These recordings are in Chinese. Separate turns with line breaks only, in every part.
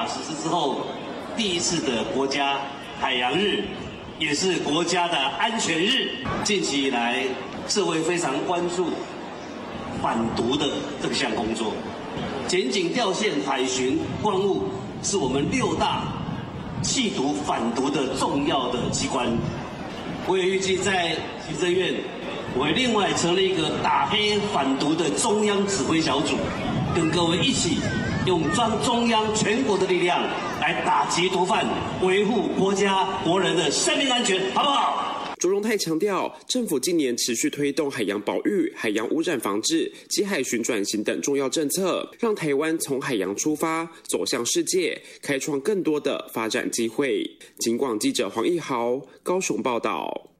实施之后第一次的国家海洋日，也是国家的安全日。近期以来，社会非常关注反毒的这项工作。检警调线、海巡、关务是我们6大缉毒反毒的重要的机关。我也预计在行政院，我会另外成立一个打黑反毒的中央指挥小组，跟各位一起用中央全国的力量来打击毒贩，维护国家国人的生命安全，好不好？
卓荣泰强调，政府近年持续推动海洋保育、海洋污染防治及海巡转型等重要政策，让台湾从海洋出发，走向世界，开创更多的发展机会。警广记者黄义豪高雄报道。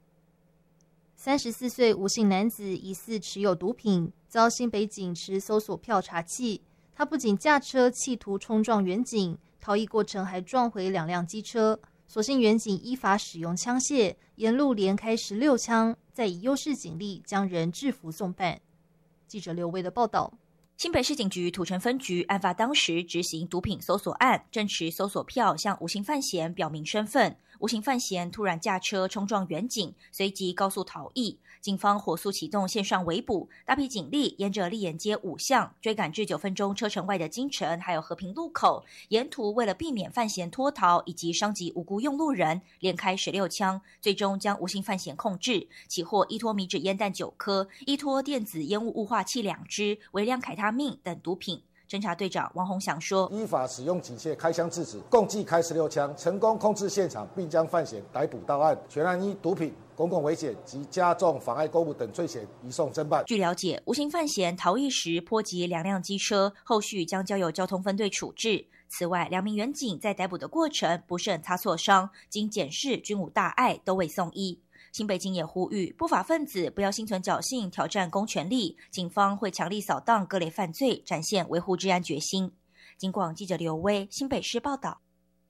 34岁吴姓男子疑似持有毒品，遭新北警持搜索票查缉。他不仅驾车企图冲撞员警，逃逸过程还撞回2辆机车。所幸员警依法使用枪械，沿路连开16枪，再以优势警力将人制服送办。记者刘威的报道。
新北市警局土城分局案发当时执行毒品搜索案，正持搜索票向无形犯嫌表明身份。无形犯嫌突然驾车冲撞员警，随即高速逃逸。警方火速启动线上围捕，大批警力沿着立眼街5巷追赶至9分钟车程外的金城还有和平路口，沿途为了避免犯嫌脱逃以及伤及无辜用路人，连开16枪，最终将无形犯嫌控制，起获1拖米纸烟弹9颗、1拖电子烟雾雾化器2支、微量凯他命等毒品。侦查队长王宏祥说，
依法使用警械开枪制止，共计开16枪，成功控制现场，并将犯嫌逮捕到案，全案依毒品、公共危险及加重妨碍公务等罪嫌移送侦办。
据了解，无形犯嫌逃逸时波及2辆机车，后续将交由交通分队处置。此外，2名员警在逮捕的过程不慎擦挫伤，经检视均无大碍，都未送医。新北警也呼吁不法分子不要心存侥幸挑战公权力，警方会强力扫荡各类犯罪，展现维护治安决心。警广记者刘威新北市报道。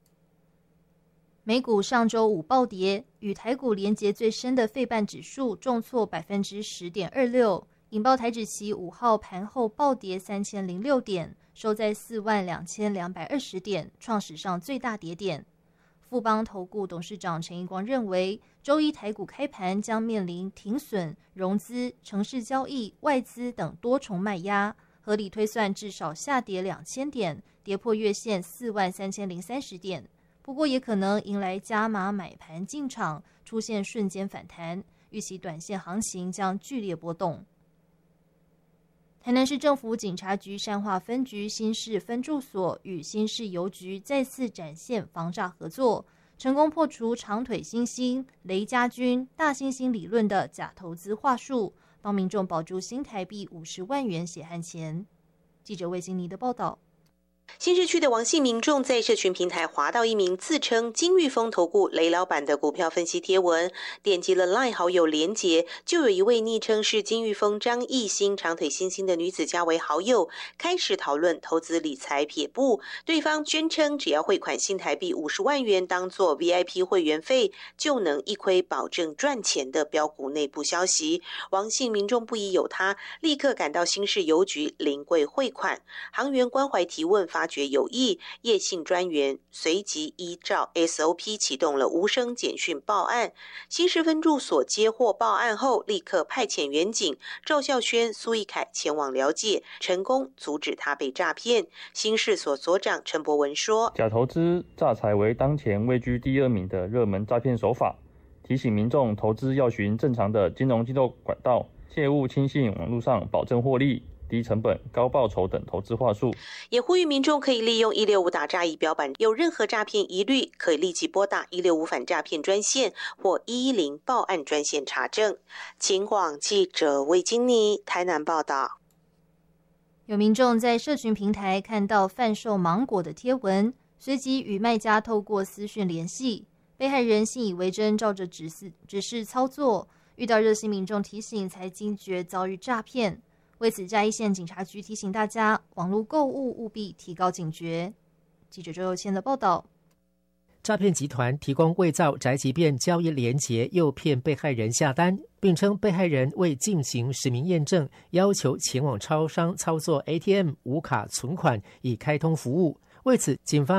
美股上周五暴跌，与台股连结最深的费半指数重挫 10.26%， 引爆台指期5号盘后暴跌3006点，收在42220点，创史上最大跌点。富邦投顾董事长陈义光认为，周一台股开盘将面临停损、融资、程式交易、外资等多重卖压，合理推算至少下跌2000点，跌破月线43030点。不过也可能迎来加码买盘进场，出现瞬间反弹，预期短线行情将剧烈波动。台南市政府警察局善化分局新市分驻所与新市邮局再次展现防诈合作，成功破除长腿猩猩、雷家军、大猩猩理论的假投资话术，帮民众保住新台币50万元血汗钱。记者魏欣妮的报道。
新市区的王姓民众在社群平台滑到一名自称金裕丰投顾雷老板的股票分析贴文，点击了 LINE 好友连结，就有一位昵称是金裕丰张艺兴长腿猩猩的女子加为好友，开始讨论投资理财撇步。对方宣称只要汇款新台币50万元当作 VIP 会员费，就能一窥保证赚钱的标股内部消息。王姓民众不疑有他，立刻赶到新市邮局临柜汇款，行员关怀提问发觉有异，叶姓专员随即依照 SOP 启动了无声简讯报案。新市分驻所接获报案后，立刻派遣员警赵孝轩、苏义凯前往了解，成功阻止他被诈骗。新市所所长陈博文说，
假投资诈财为当前位居第2名的热门诈骗手法，提醒民众投资要循正常的金融机构管道，切勿轻信网络上保证获利、低成本、高报酬等投资话术，
也呼吁民众可以利用165打诈仪表板，有任何诈骗疑虑，可以立即拨打165反诈骗专线或110报案专线查证。警广记者魏金妮台南报道。
有民众在社群平台看到贩售芒果的贴文，随即与卖家透过私讯联系，被害人信以为真，照着指示操作，遇到热心民众提醒才惊觉遭遇诈骗。为此，嘉义县警察局提醒大家，网络购物务必提高警觉。记者周佑谦的报道。
诈骗集团提供伪造宅急便交易连结，诱骗被害人下单，并称被害人未进行实名验证，要求前往超商操作 ATM 无卡存款以开通服务。为此，警方